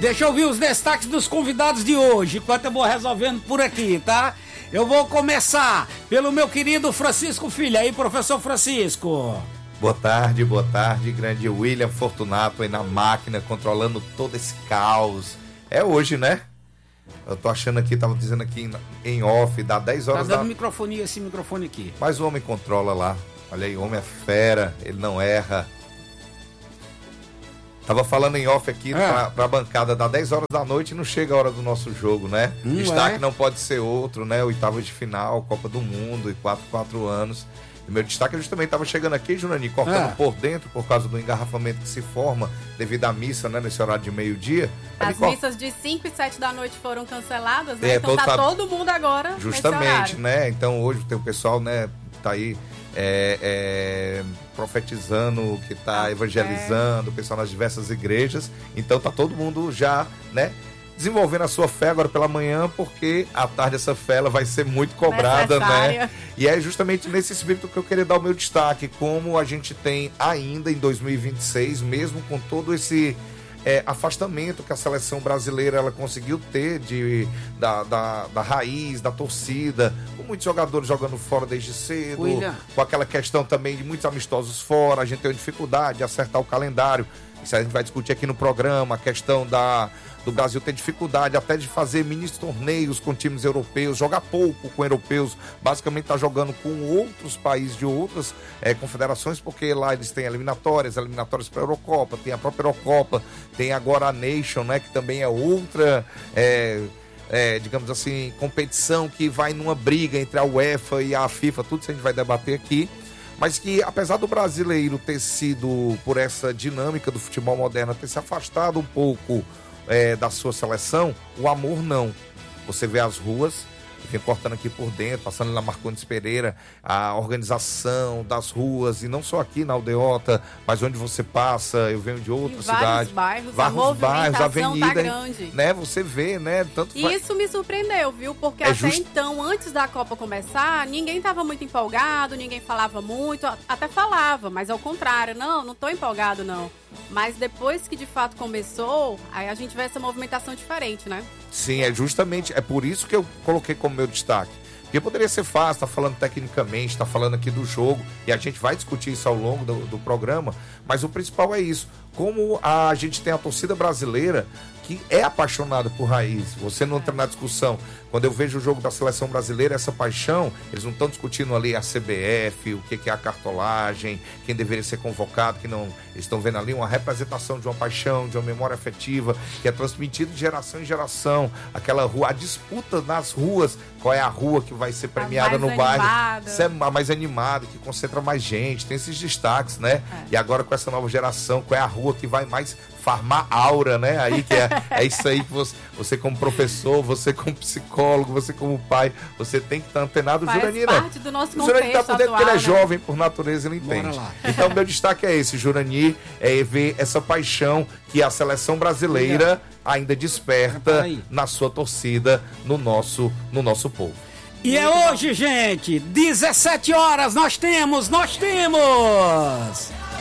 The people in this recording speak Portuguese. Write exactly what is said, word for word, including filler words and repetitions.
Deixa eu ouvir os destaques dos convidados de hoje, enquanto eu vou resolvendo por aqui, tá? Eu vou começar pelo meu querido Francisco Filho. Aí, professor Francisco. Boa tarde, boa tarde, grande William Fortunato aí na máquina, controlando todo esse caos. É hoje, né? Eu tô achando aqui, tava dizendo aqui em, em off, dá dez horas Tá dando da... microfone, esse microfone aqui. Mas o homem controla lá. Olha aí, o homem é fera, ele não erra. Tava falando em off aqui, é. pra, pra bancada, dá dez horas da noite e não chega a hora do nosso jogo, né? Hum, destaque é? Não pode ser outro, né? Oitava de final, Copa do Mundo e quatro, quatro anos. E meu destaque, a gente também estava chegando aqui, Jurani, cortando é. por dentro por causa do engarrafamento que se forma devido à missa, né, nesse horário de meio-dia. As cor... missas de cinco e sete da noite foram canceladas, né? É, então tá sabe... todo mundo agora justamente, né? Então hoje tem o pessoal, né, tá aí é, é, profetizando, que tá ah, evangelizando, é. o pessoal nas diversas igrejas. Então tá todo mundo já, né, desenvolvendo a sua fé agora pela manhã, porque à tarde essa fé ela vai ser muito cobrada, necessária, né? E é justamente nesse espírito que eu queria dar o meu destaque, como a gente tem ainda em dois mil e vinte e seis, mesmo com todo esse é, afastamento que a seleção brasileira ela conseguiu ter de, da, da, da raiz, da torcida, com muitos jogadores jogando fora desde cedo, William. Com aquela questão também de muitos amistosos fora, a gente tem dificuldade de acertar o calendário. Isso a gente vai discutir aqui no programa, a questão da, do Brasil ter dificuldade até de fazer mini torneios com times europeus, jogar pouco com europeus, basicamente tá jogando com outros países de outras é, confederações, porque lá eles têm eliminatórias, eliminatórias para a Eurocopa, tem a própria Eurocopa, tem agora a Nation, né, que também é outra... É, É, digamos assim, competição que vai numa briga entre a UEFA e a FIFA, tudo isso a gente vai debater aqui, mas que apesar do brasileiro ter sido, por essa dinâmica do futebol moderno, ter se afastado um pouco é, da sua seleção, o amor não. Você vê as ruas, vem cortando aqui por dentro, passando na Marcondes Pereira, a organização das ruas, e não só aqui na Aldeota, mas onde você passa, eu venho de outra em cidade. Bairros, vários a bairros, avenida, tá grande. Né? Você vê, né? Tanto e isso me surpreendeu, viu? Porque é até just... então, antes da Copa começar, ninguém estava muito empolgado, ninguém falava muito, até falava, mas ao contrário, não, não tô empolgado não. Mas depois que de fato começou, aí a gente vê essa movimentação diferente, né? Sim, é justamente, é por isso que eu coloquei como meu destaque. Porque poderia ser fácil, tá falando tecnicamente, tá falando aqui do jogo, e a gente vai discutir isso ao longo do, do programa, mas o principal é isso. Como a gente tem a torcida brasileira que é apaixonada por raiz, você não entra na discussão. Quando eu vejo o jogo da seleção brasileira, essa paixão, eles não estão discutindo ali a C B F, o que, que é a cartolagem, quem deveria ser convocado, que não. Eles estão vendo ali uma representação de uma paixão, de uma memória afetiva, que é transmitida de geração em geração. Aquela rua, a disputa nas ruas, qual é a rua que vai ser premiada no bairro, se é a mais animada, que concentra mais gente, tem esses destaques, né? É. E agora com essa nova geração, qual é a rua que vai mais farmar aura, né? Aí que é, é isso aí que você, você como professor, você como psicólogo, você como pai, você tem que estar antenado. Faz Jurani, parte né? do nosso o Jurani tá por dentro porque ele é né? jovem, por natureza ele entende. Então meu destaque é esse, Jurani, é ver essa paixão que a seleção brasileira ainda desperta na sua torcida, no nosso, no nosso povo. E é hoje, gente, dezessete horas, nós temos, nós temos...